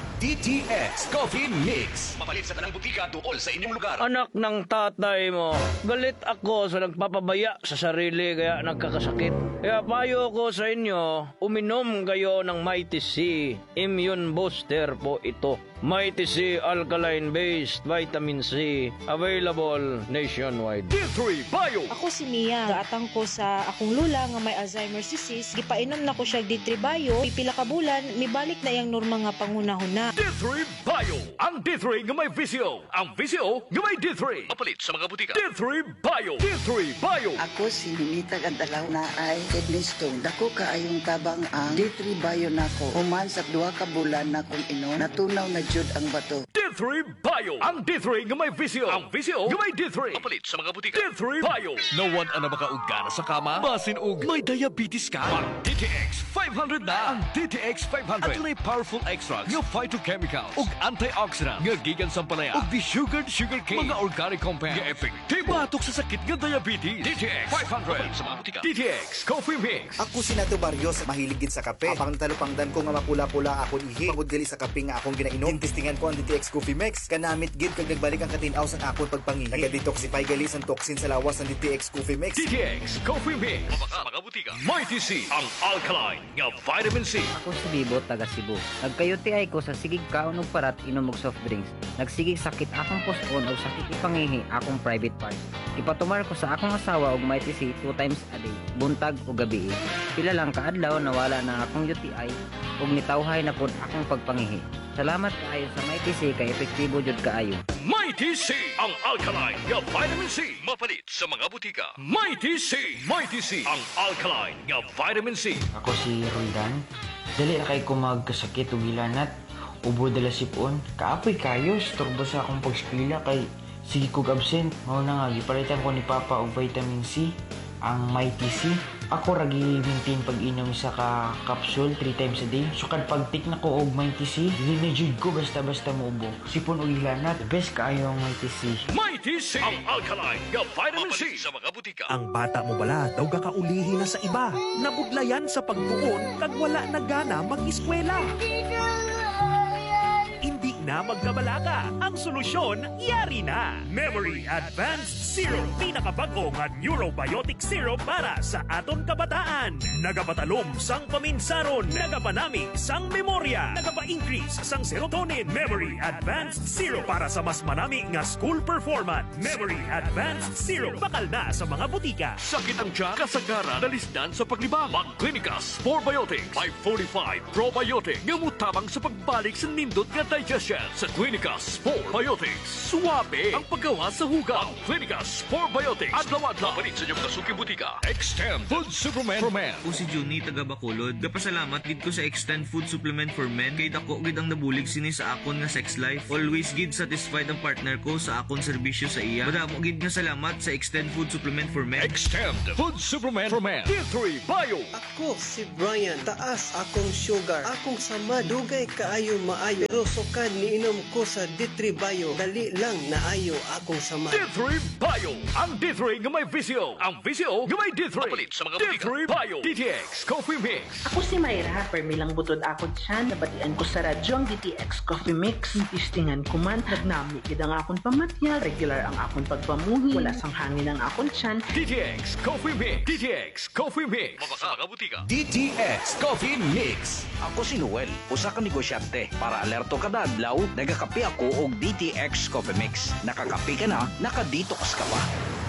DTX Coffee Mix. Mapalit sa tanang butika tuol sa inyong lugar. Anak ng tatay mo, galit ako sa nagpapabaya sa sarili kaya nagkakasakit. Kaya payo ko sa inyo, uminom kayo ng Mighty C Immune Booster po ito. Mighty C Alkaline-based Vitamin C, available nationwide. D3 Bio. Ako si Mia. Gaatang ko sa akong lula nga may Alzheimer's disease. Gipainom na ko siya D3 Bio. Pipila ka bulan, mibalik na yung norma nga pangunahuna. D3 Bio. Ang D3 nga may visyo. Ang visyo nga may D3. Mapalit sa mga butika. D3 Bio. D3 Bio. Ako si Ninita Gandalaw na ay kidney stone. Dako kaayong tabang ang D3 Bio nako. Human sa 2 ka bulan na kong inom, natunaw na jud ang bato. D3 Bio. Ang D3 nga may visyo. Ang visyo nga may D3. Mapalit sa mga butika. D3 Bio. Nawan ana makaugana sa kama? Basin og may diabetes ka? Ang DTX 500 na. Ang DTX 500. At may powerful extracts nga phytochemical ug antioxidant nga gikan sa palaya ug desugared sugar cane. Mga organic compounds nga epektibo batok sa sakit nga diabetes. DTX 500 sa mga butika. DTX Coffee Mix. Ako si Nato Barrios, mahiligid sa kape. Apang talupangdan ko nga mapula-pula akong ihi. Pagod gali sa kape nga akong ginainom. Tintistingan ko ang DTX Coffee Mix. Kanamit gid kag nagbalik ang katinaw sa akong pagpangihi. Naga-detoxify gali ang toxin sa lawas ng DTX Coffee Mix. DTX Coffee Mix. Mga butika. Mighty C. Ang alkaline nga vitamin C. Ako si Bibo, taga Cebu. Nagkayuti ko sa sigig kaon ug parat inom og soft drinks. Nagsigig sakit akong puson o sakit ipangihi akong private part. Ipatumar ko sa akong asawa og Mighty C 2 times a day, buntag o gabi. Pila lang kaadlaw nawala na akong UTI ug nitawhay na pud akong pagpangihi. Salamat kaayo sa Mighty C kay epektibo jud kaayo. Mighty C. Ang alkaline nga vitamin C. Mapalit sa mga butika. Mighty C. Mighty C. Ang alkaline nga vitamin C. Ako si Roldan. Dali na kay ko magkasakit o gilanat. Ubo dala sipon. Kaapoy kayo. Storbo sa akong pagskwila kay sige kog absent. Mao na nga gipalitan ko ni Papa og vitamin C. Ang Mighty C. Ako ragi maintain pag-inom sa capsule 3 times a day. So kad pag-take na ko og Mighty C, dili na jud ko basta-basta muubo. Sipon og ilanat, best kaayo ang Mighty C. Mighty C. Ang alkaline nga vitamin C sa mga butika. Ang bata mo bala daw gakaulihi na sa iba. Nabudlayan sa pagtuon kag wala na gana mag-eskwela. Hindi na magkabalaka. Ang solusyon, yari na. Memory Advanced Zero. Pinakabago nga Neurobiotic Zero para sa aton kabataan. Nagapatalom sang paminsaron. Nagapanami sang memorya. Nagapa-increase sang serotonin. Memory Advanced Zero para sa mas manami nga school performance. Memory Advanced Zero. Bakal na sa mga butika. Sakit ang tiyan, kasagaran, dalisdan sa paglibang. Mag-Clinica Spore Biotics 545 Probiotic. Ngamutabang sa pagbalik sa nindot nga digestion. sa Clinica Sport Biotics. Suwabe ang paggawa sa hugaw. Clinica Sport Biotics. Adlaw-adlaw. Palit sa inyong kasuking butika. Extend Food Supplement for Men. O si Juni taga Bacolod. Kapasalamat gid ko sa Extend Food Supplement for Men. Kay dako gid ang nabulig sini sa akon nga sex life. Always gid satisfied ang partner ko sa akon serbisyo sa iya. Madamo gid nga salamat sa Extend Food Supplement for Men. Extend Food Supplement for Men. D3 Bio. Ako si Brian. Taas akong sugar. Akong sama. Dugay kaayo maayo. Pero sukad niinom ko sa D3 Bio. Dali lang naayo akong sama. D3 Bio. Ang D3 nga may visyo. Ang visyo nga may D3. Mapalit sa mga D3 Bio. DTX Coffee Mix. Ako si Mayra. Permilang butod ako dyan. Nabatian ko sa radyo ang DTX Coffee Mix. Tistingan ko man. Nagnami gid ang akong pamatya. Regular ang akong pagpamuhi. Wala sang hangin ang akong tiyan. DTX Coffee Mix. DTX Coffee Mix. Mga butika. DTX Coffee Mix. Ako si Noel, usa ka negosyante. Para alerto kada adlaw, nagakape ako og DTX Coffee Mix. Nakakape ka na, nakadetox ka pa.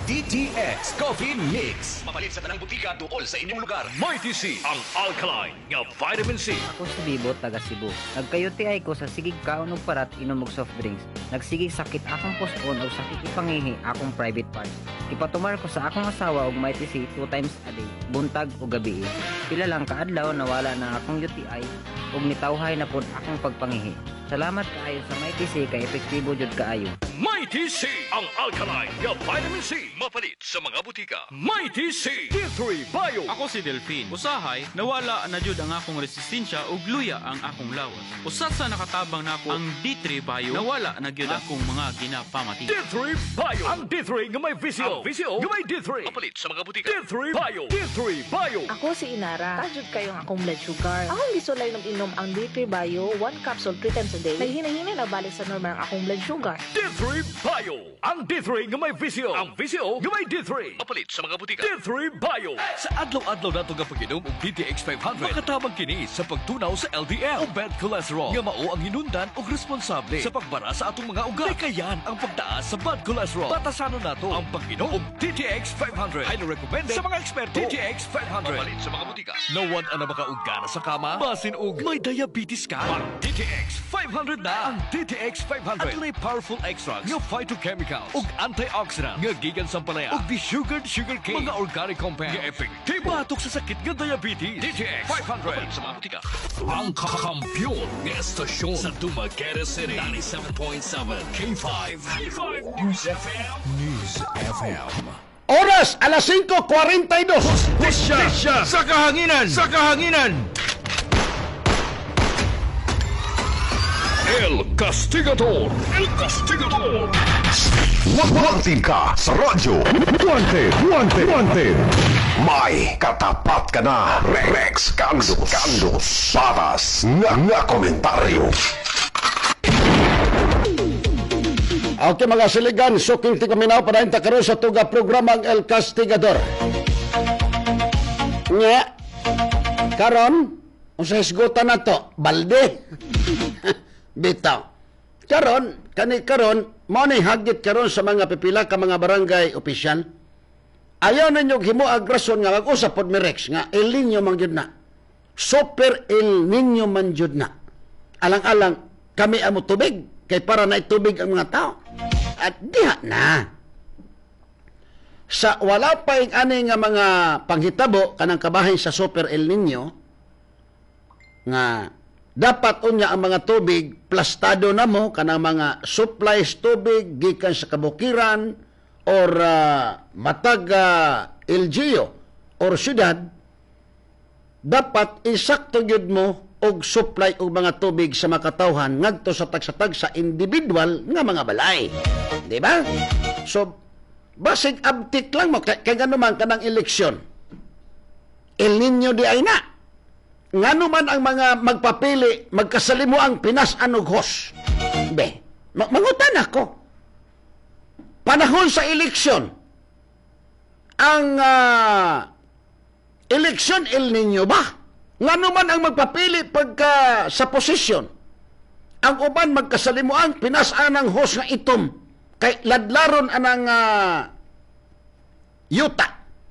DTX Coffee Mix. Mapalit sa tanang butika duol sa inyong lugar. Mighty C, ang alkaline nga vitamin C. Ako si Bibo, taga Cebu. Nagkayuti ko sa sigig kaon og parat inom og soft drinks. Nagsigig sakit akong puson og sakit ipangihi akong private parts. Ipatumar ko sa akong asawa og Mighty C 2 times a day, buntag o gabi. Pila lang kaadlaw nawala na akong UTI ug nitawhay na pud akong pagpangihi. Salamat kaayo sa Mighty C kay epektibo jud kaayo. Mighty C, ang alkaline nga vitamin C. Mapalit sa mga butika. Mighty C, D3 Bio. Ako si Delphine. Usahay, nawala na jud ang akong resistensya ug luya ang akong lawas. Usa sa nakatabang nako ang D3 Bio, nawala na gyud akong mga ginapamati. D3 Bio. Ang D3 nga may visyo. Ang visyo nga may D3. Mapalit sa mga butika. D3 Bio. D3 Bio. Ako si Inara. Tajud kayo ang akong blood sugar. Akong gisulay ng inom ang D3 Bio, 1 capsule 3 times a day. Naghinay-hinay na balik sa normal ang akong blood sugar. D3 Bio. Ang D3 nga may visyo. Ang visyo nga may D3. Mapalit sa mga butika. D3 Bio. Sa adlaw-adlaw nato nga pag-inom og DTX 500, makatabang kini sa pagtunaw sa LDL o bad cholesterol nga mao ang hinundan og responsable sa pagbara sa atong mga ugat. Kayan ang pagtaas sa bad cholesterol. Batasanon nato ang pag-inom og DTX 500. Highly recommended sa mga eksperto. DTX 500. Mapalit sa mga butika. Nawan ang makauggana sa kama, basin og may diabetes ka. Ang DTX 500 na. Ang DTX 500 at may powerful extracts nga phytochemicals ug antioxidant nga gikan sa palaya ug desugared sugarcane, mga organic compounds nga epektibo batok sa sakit nga diabetes. DTX 500 sa mga butika. Ang kakampiyon ng estasyon sa Dumaguete City 97.7 K5 News FM. News FM. Oras alas 5:42. Hustisya sa kahanginan! Sa kahanginan! El Castigador. El Castigador. Wanted ka sa radyo. Wanted. May katapat ka na. Rex Candos. Patas nga komentaryo. Okay mga siligan, suking ti kami na padayon ta karon sa tuga programang El Castigador. Nga, karon, unsa hisgutan na to? Balde. Bitaw. Karon, mo ni hagit karon sa mga pipila ka mga barangay opisyal. Ayaw ninyo himo agrason nga mag-usap pod mi Rex nga El Nino man gyud na. Super El Nino man gyud na. Alang-alang kami amo tubig kay para na itubig ang mga tao. At diha na. Sa wala pa ing ani nga mga panghitabo kanang kabahin sa Super El Nino nga dapat unya ang mga tubig plastado na mo kanang mga supplies tubig gikan sa kabukiran or matag LGU or syudad, dapat isakto gyud mo og supply og mga tubig sa makatawhan ngadto sa tagsatag sa individual nga mga balay. Di ba? So basig abtik lang mo kay ngano man kanang eleksyon. El Nino di ay na. Ngano man ang mga magpapili, magkasalimu ang Pinas anog hos. Be, mangutan ako. Panahon sa eleksyon, ang eleksyon El Nino ba? Ngano man ang magpapili pagka sa posisyon, ang uban magkasalimu ang Pinas anang hos nga itom, kay ladlaron anang yuta.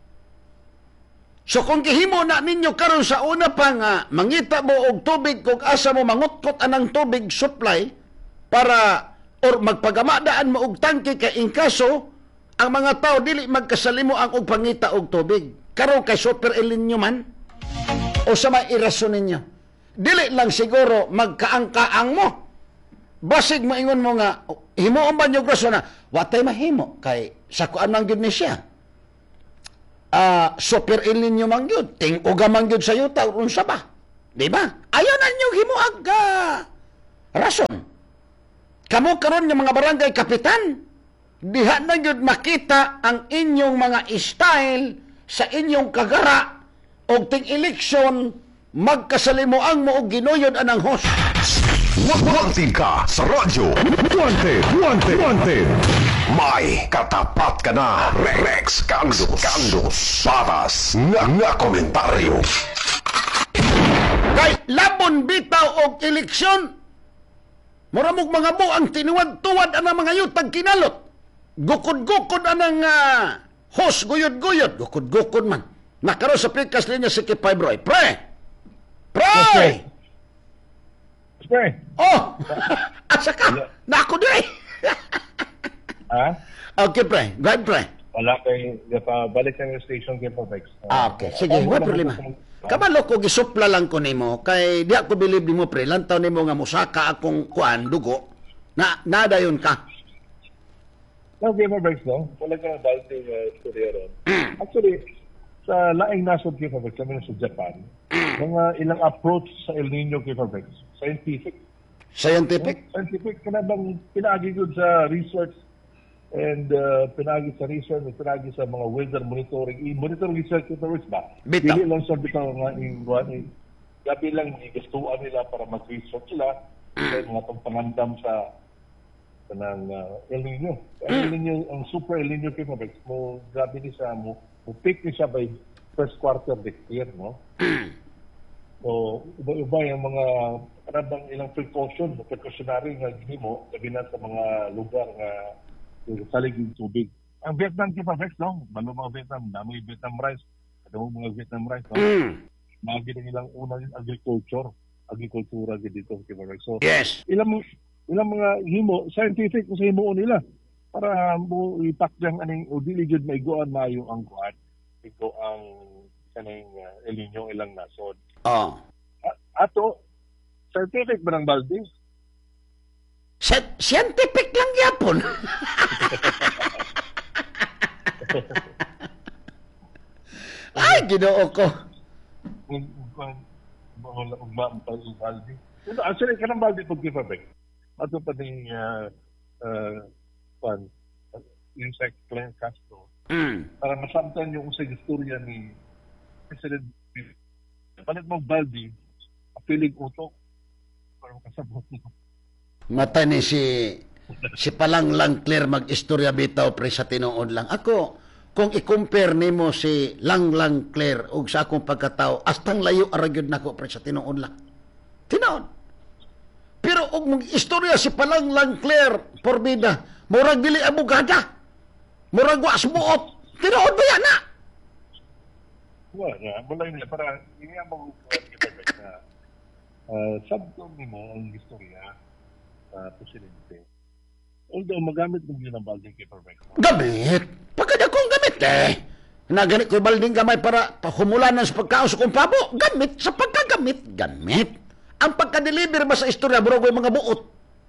So kung gihimo na ninyo karon sa una pa nga mangita mo og tubig kung asa mo mangutkot anang tubig supply, para or magpagamadaan mo og tangke kay in kaso ang mga tao dili magkasalimo ang og pangita og tubig. Karon kay Super El Nino man o sa may irason ninyo. Dili lang siguro magkaang-kaang mo. Basig maingon mo nga, himuon ba niyo rason na, watay mahimo, kay sa kuan man gyud ni siya. Super El Nino man gyud, ting-uga man gyud sa yuta, unsa ba? Di ba? Ayaw na niyo himuag rason. Kamo karon nga mga barangay kapitan, diha na gyud makita ang inyong mga style sa inyong kagara og ting-eleksyon magkasalimuang mo og ginuyod anang host. Wanted ka sa radyo. Wanted. May katapat ka na. Rex Kandos. Patas nga komentaryo. Kay labon bitaw og eleksyon, muramog mga buang tinuwad-tuwad anang mga yutag kinalot. Gukod-gukod anang host guyod-guyod. Gukod-gukod man. Nakaro sa pikas linya si Kipay Broy. Pre! Oh! Asa ka? Nako dire! Ha? Okay, pre. Go ahead, pre. Wala kay balik sa station kay Perfect. Okay, sige. Wala problema. Kabalo ko gisupla lang ko nimo kay di ako believe nimo pre. Lantaw nimo nga musaka akong kuan dugo. Nadayon ka. No, kay Perfect no. Wala ka balde storya ron. Actually, sa laing nasod kay Perfect, kami sa Japan, mga ilang approach sa El Nino kay Perfect. Scientific, kanabang pinaagi yun sa research and pinaagi sa research, pinaagi sa mga weather monitoring. I-monitor research kay Perfect ba? Hindi lang sa bitaw nga gabi lang gustuan nila para mag-research sila kaya mga itong pangandam sa ng El Nino. El Nino, ang super El Nino kay Perfect, mo gabi ni sa mo pick ni siya by first quarter next year, no? So, iba-iba yung mga parang ilang precautionary nga ginimo sabi na sa mga lugar nga salig yung tubig. Ang Vietnam kay Perfect, no? Balo mga Vietnam, dami Vietnam rice. Kadamo mga Vietnam rice, no? Magi na ilang unang agrikultura dito kay Perfect. So, yes. Ilang mga himo, scientific sa himuon nila para mo ipakdang aning o diligid maiguan mayo ang kuan. Ito ang kaning El Nino ilang nasod. Ato, scientific ba ng balde? Scientific lang yapon. Ay, ginoo ko. Balde. Actually, kanang balde pag Perfect. Ato pa din insect Glenn Castro. Para masamtan yung usay istorya ni President palit mo baldi piling utok para makasabot mo. Mata ni si Palanglang Claire mag-istorya bitaw pre sa tinuod lang. Ako, kung i-compare nimo si Langlang Claire og sa akong pagkatao, astang layo aragyod nako pre sa tinuod lang. Tinuod. Pero og mong istorya si Palanglang Claire, porbida, murag dili abogada. Murag wa subuot. Tinuod ba yan na? Wala nila para hindi mo na sabto mo ang istorya presidente. Although magamit mo yun ang balding kay Perfect. Gamit? Pagkada kong gamit Naganit ko yung balding gamay para humulanan sa pagkaon sa kong pabo. Gamit sa pagkagamit. Gamit. Ang pagka-deliver ba sa istorya, bro, yung mga buot?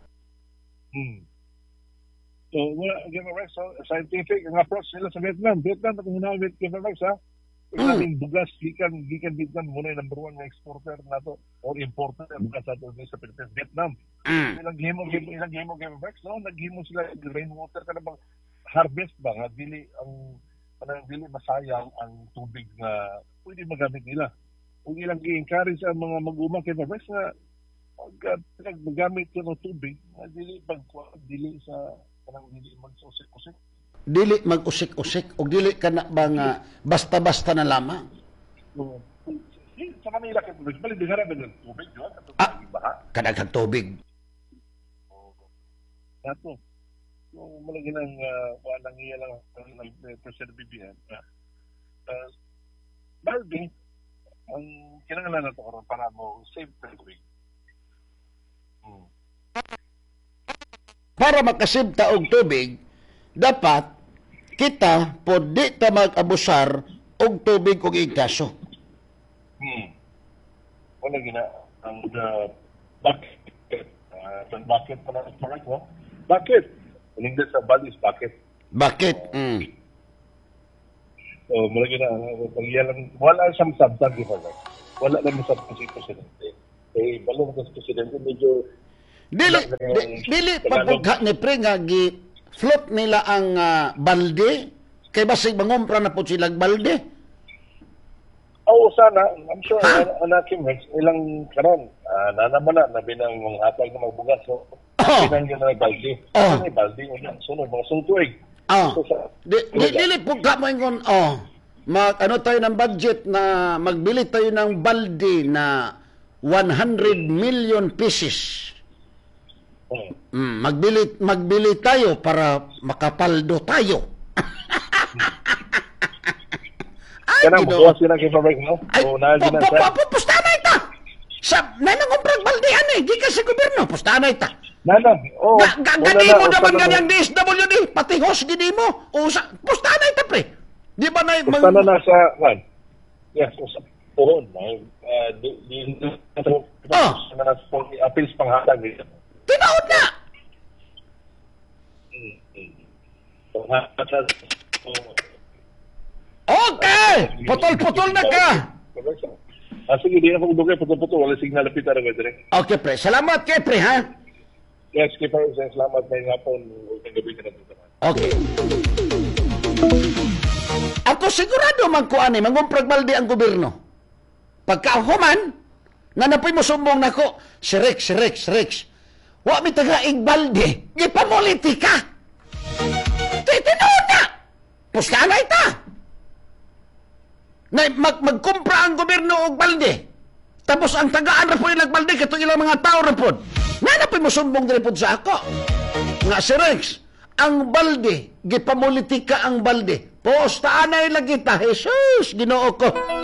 So, so scientific, ang approach nila sa Vietnam. Vietnam, kung hinamit kay Perfect, Kaming bugas, gikan Vietnam, muna yung number 1 na exporter na to, or importer ng bugas sa Pilipinas, Vietnam. Ilang himo kay Perfect, no? Naghimo sila rainwater ka na bang harvest ba? Nga, dili masayang ang tubig na pwede magamit nila. Kung ilang i-encourage ang mga mag-umang kay Perfect na magamit ko ng tubig, dili sa kanang dili magsusik-usik. Dili mag-usik-usik o dili ka na ba nga basta-basta na lamang? Sa Manila, balik bigara ba ng tubig, di ba? Kadaghang tubig. Ato. Yung malagi ng walang iya lang ng President BBM. Balde, ang kinangalanan na ito para mo save tubig. para makasibta og tubig, dapat kita po di ta mag-abusar og tubig og igkaso. Wala gina ang bucket. Bucket pa na correct, no? Bucket. In English, sa body is bucket. Bucket. So, mula gina, wala siyang substance, wala lang sa presidente. Eh, balong sa presidente, medyo Dili pagpugha ni pre nga gi-float nila ang balde kay basig mangumpra na po silang balde. Oo, sana. I'm sure anakim ilang karon. Nanaman na binang mga hatag na magbugas. So, binang yun na balde. Ano na balde? Sunod, mga sungtuig. Dili pugha mo ingon, ano tayo ng budget na magbili tayo ng balde na 100 million pieces. Magbili tayo para makapaldo tayo. Kana mo sila kay Fabric, no? Pustana ita. Sa nanangumprag baldehan gikan sa gobyerno, pustana ita. Nanang, gani mo naman ganyang DSWD, pati host gini mo. Pustana ita, pre. Di ba na pustana na sa yes, sa pohon. Appeals panghatag nila. Tinaod na! Okay! Putol-putol na ka! Sige, di na kong dugay, putol-putol. Wala signal na pita na ba direct. Okay, pre. Salamat kay pre, ha? Yes, kay pre. Salamat may hapon. Gabi ka na dito. Okay. Ako sigurado magkuani, mangumprag balde ang gobyerno. Pagkaahuman, nanapoy mo sumbong na ko, si Rex. Wa mi taga-ig balde, gipapolitika. Titinood na! Pustana ita! Na magkumpra ang gobyerno og balde. Tapos ang tagaan na po yung nagbalde, katong ilang mga tao na po. Nanapoy mo sumbong din po sa ako. Nga si Rex, ang balde, gipapolitika ang balde. Postaan na lagi ta, Jesus, Ginoo ko.